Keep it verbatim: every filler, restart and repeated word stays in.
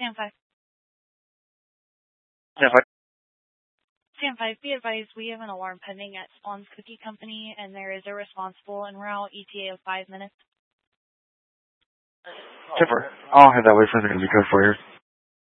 Sam five. Sam five. Sam five, be advised we have an alarm pending at Spawn's Cookie Company, and there is a responsible en route E T A of five minutes. Chipper, I'll head that way for the code for you.